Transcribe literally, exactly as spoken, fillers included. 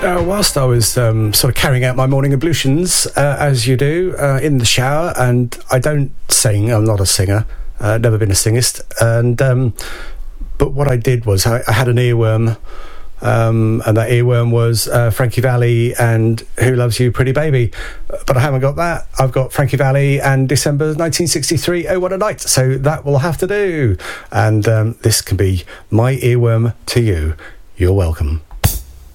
Uh, whilst I was um, sort of carrying out my morning ablutions, uh, as you do, uh, in the shower, and I don't sing, I'm not a singer, uh, never been a singist, and um, but what I did was I, I had an earworm, um, and that earworm was uh, Frankie Valli and Who Loves You, Pretty Baby, but I haven't got that. I've got Frankie Valli and December nineteen sixty-three, Oh What a Night, so that will have to do, and um, this can be my earworm to you. You're welcome.